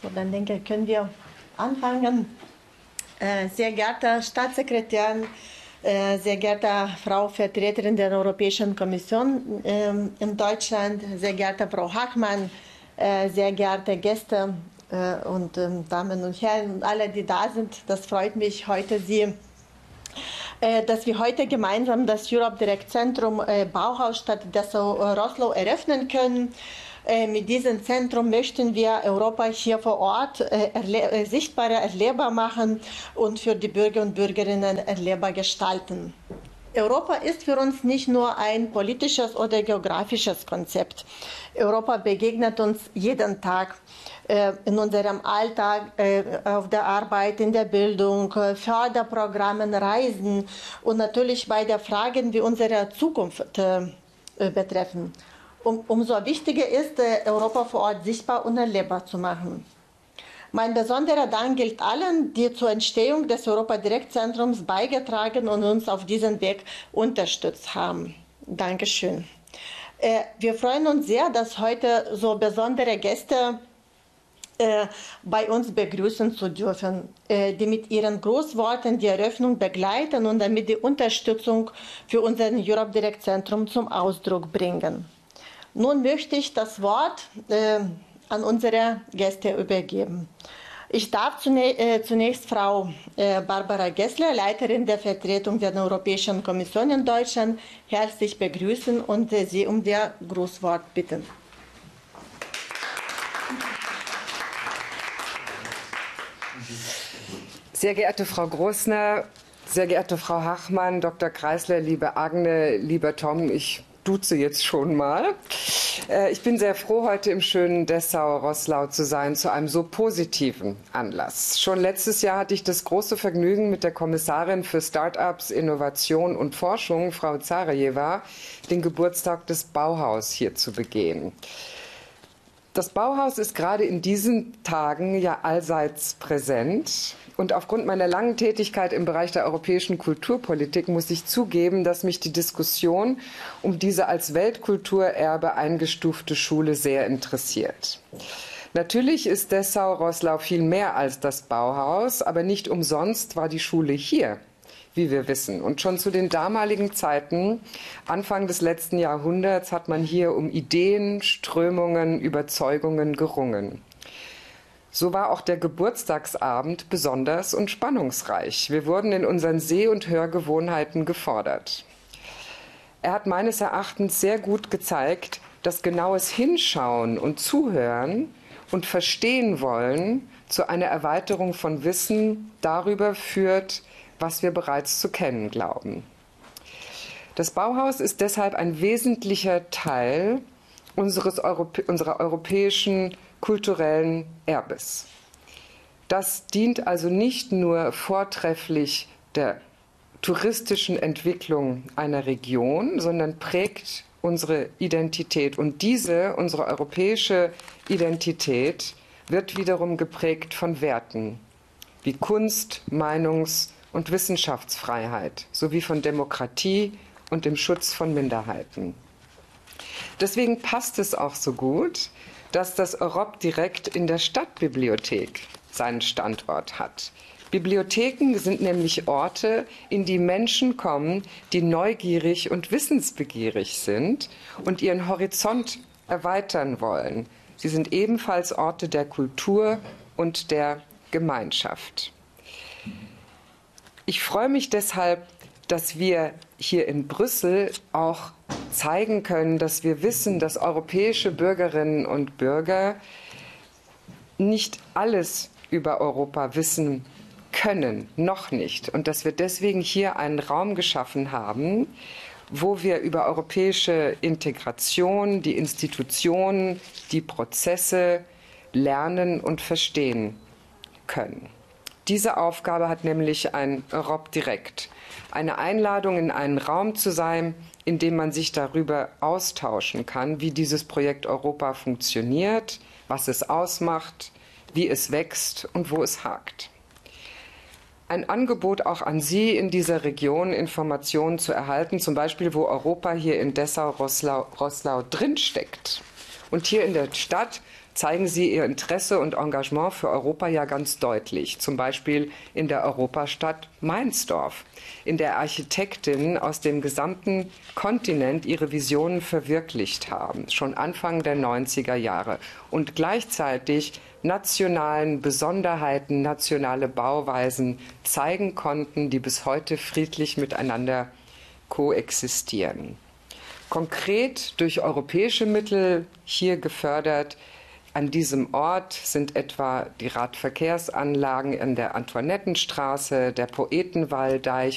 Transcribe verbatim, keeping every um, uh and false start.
So, dann denke ich, können wir anfangen. Äh, sehr geehrter Staatssekretär, äh, sehr geehrte Frau Vertreterin der Europäischen Kommission äh, in Deutschland, sehr geehrte Frau Hachmann, äh, sehr geehrte Gäste äh, und äh, Damen und Herren und alle, die da sind, das freut mich heute, Sie, äh, dass wir heute gemeinsam das Europe Direct Zentrum äh, Bauhaus Stadt Dessau-Roßlau eröffnen können. Äh, mit diesem Zentrum möchten wir Europa hier vor Ort äh, erle äh, sichtbarer, erlebbar machen und für die Bürger und Bürgerinnen erlebbar gestalten. Europa ist für uns nicht nur ein politisches oder geografisches Konzept. Europa begegnet uns jeden Tag äh, in unserem Alltag, äh, auf der Arbeit, in der Bildung, äh, Förderprogrammen, Reisen und natürlich bei der Frage, wie unsere Zukunft äh, betreffen. Um, umso wichtiger ist, Europa vor Ort sichtbar und erlebbar zu machen. Mein besonderer Dank gilt allen, die zur Entstehung des Europa Direct Zentrums beigetragen und uns auf diesem Weg unterstützt haben. Dankeschön. Äh, wir freuen uns sehr, dass heute so besondere Gäste äh, bei uns begrüßen zu dürfen, äh, die mit ihren Grußworten die Eröffnung begleiten und damit die Unterstützung für unser Europa Direct Zentrum zum Ausdruck bringen. Nun möchte ich das Wort äh, an unsere Gäste übergeben. Ich darf zunä äh, zunächst Frau äh, Barbara Gessler, Leiterin der Vertretung der Europäischen Kommission in Deutschland, herzlich begrüßen und äh, Sie um das Grußwort bitten. Sehr geehrte Frau Großner, sehr geehrte Frau Hachmann, Doktor Kreisler, liebe Agne, lieber Tom, ich duze jetzt schon mal. Ich bin sehr froh, heute im schönen Dessau-Roßlau zu sein, zu einem so positiven Anlass. Schon letztes Jahr hatte ich das große Vergnügen, mit der Kommissarin für Start-ups, Innovation und Forschung, Frau Zarejewa, den Geburtstag des Bauhaus hier zu begehen. Das Bauhaus ist gerade in diesen Tagen ja allseits präsent. Und aufgrund meiner langen Tätigkeit im Bereich der europäischen Kulturpolitik muss ich zugeben, dass mich die Diskussion um diese als Weltkulturerbe eingestufte Schule sehr interessiert. Natürlich ist Dessau-Roßlau viel mehr als das Bauhaus, aber nicht umsonst war die Schule hier, wie wir wissen. Und schon zu den damaligen Zeiten, Anfang des letzten Jahrhunderts, hat man hier um Ideen, Strömungen, Überzeugungen gerungen. So war auch der Geburtstagsabend besonders und spannungsreich. Wir wurden in unseren Seh- und Hörgewohnheiten gefordert. Er hat meines Erachtens sehr gut gezeigt, dass genaues Hinschauen und Zuhören und Verstehen wollen zu einer Erweiterung von Wissen darüber führt, was wir bereits zu kennen glauben. Das Bauhaus ist deshalb ein wesentlicher Teil unseres Europä- unserer europäischen kulturellen Erbes. Das dient also nicht nur vortrefflich der touristischen Entwicklung einer Region, sondern prägt unsere Identität. Und diese, unsere europäische Identität, wird wiederum geprägt von Werten wie Kunst, Meinungs- und Wissenschaftsfreiheit sowie von Demokratie und dem Schutz von Minderheiten. Deswegen passt es auch so gut, dass das Europe Direct in der Stadtbibliothek seinen Standort hat. Bibliotheken sind nämlich Orte, in die Menschen kommen, die neugierig und wissensbegierig sind und ihren Horizont erweitern wollen. Sie sind ebenfalls Orte der Kultur und der Gemeinschaft. Ich freue mich deshalb, dass wir hier in Brüssel auch zeigen können, dass wir wissen, dass europäische Bürgerinnen und Bürger nicht alles über Europa wissen können, noch nicht. Und dass wir deswegen hier einen Raum geschaffen haben, wo wir über europäische Integration, die Institutionen, die Prozesse lernen und verstehen können. Diese Aufgabe hat nämlich ein Europe Direct. Eine Einladung, in einen Raum zu sein, in dem man sich darüber austauschen kann, wie dieses Projekt Europa funktioniert, was es ausmacht, wie es wächst und wo es hakt. Ein Angebot auch an Sie, in dieser Region Informationen zu erhalten, zum Beispiel, wo Europa hier in Dessau-Roßlau Roßlau drinsteckt. Und hier in der Stadt zeigen sie ihr Interesse und Engagement für Europa ja ganz deutlich, zum Beispiel in der Europastadt Meinsdorf, in der Architektinnen aus dem gesamten Kontinent ihre Visionen verwirklicht haben, schon Anfang der neunziger Jahre, und gleichzeitig nationalen Besonderheiten, nationale Bauweisen zeigen konnten, die bis heute friedlich miteinander koexistieren. Konkret durch europäische Mittel hier gefördert an diesem Ort sind etwa die Radverkehrsanlagen in der Antoinettenstraße, der Poetenwalldeich